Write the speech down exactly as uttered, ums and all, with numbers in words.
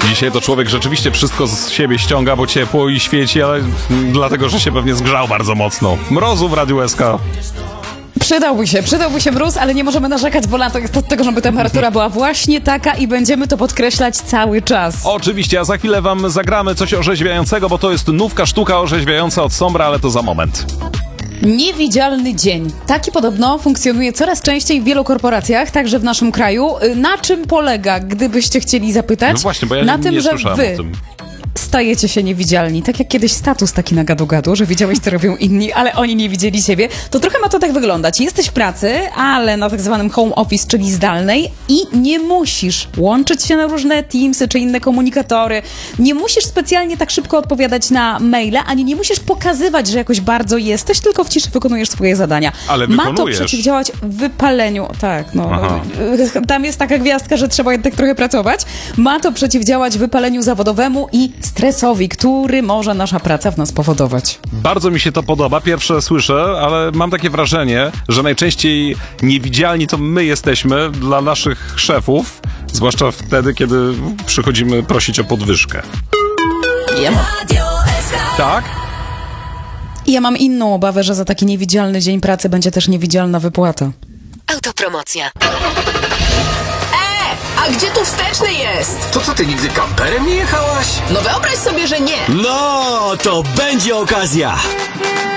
Dzisiaj to człowiek rzeczywiście wszystko z siebie ściąga, bo ciepło i świeci, ale dlatego, że się pewnie zgrzał bardzo mocno. Mrozu w Radiu S K. Przydałby się, przydałby się mróz, ale nie możemy narzekać, bo lato jest od tego, żeby temperatura była właśnie taka i będziemy to podkreślać cały czas. Oczywiście, a za chwilę wam zagramy coś orzeźwiającego, bo to jest nówka sztuka orzeźwiająca od Sombra, ale to za moment. Niewidzialny dzień. Taki podobno funkcjonuje coraz częściej w wielu korporacjach, także w naszym kraju. Na czym polega, gdybyście chcieli zapytać? No właśnie, bo ja na nie, tym, nie że słyszałem wy o tym. stajecie się niewidzialni. Tak jak kiedyś status taki na gadu-gadu, że widziałeś, co robią inni, ale oni nie widzieli siebie. To trochę ma to tak wyglądać. Jesteś w pracy, ale na tak zwanym home office, czyli zdalnej i nie musisz łączyć się na różne Teamsy czy inne komunikatory. Nie musisz specjalnie tak szybko odpowiadać na maile, ani nie musisz pokazywać, że jakoś bardzo jesteś, tylko w ciszy wykonujesz swoje zadania. Ale ma to wykonujesz. przeciwdziałać wypaleniu. Tak, no. Aha. Tam jest taka gwiazdka, że trzeba jednak trochę pracować. Ma to przeciwdziałać wypaleniu zawodowemu i stresowi, który może nasza praca w nas powodować. Bardzo mi się to podoba, pierwsze słyszę, ale mam takie wrażenie, że najczęściej niewidzialni to my jesteśmy dla naszych szefów, zwłaszcza wtedy, kiedy przychodzimy prosić o podwyżkę. Ja mam, Tak? ja mam inną obawę, że za taki niewidzialny dzień pracy będzie też niewidzialna wypłata. Autopromocja. A gdzie tu wsteczny jest? To co, ty nigdy kamperem nie jechałaś? No wyobraź sobie, że nie. No, to będzie okazja.